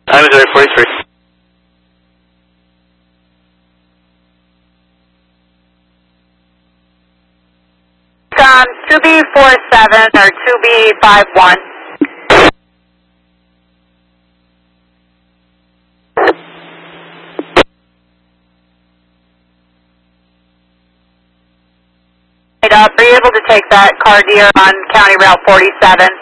I'm Missouri 43. On 2B47 or 2B51. Are you able to take that car deer on County Route 47?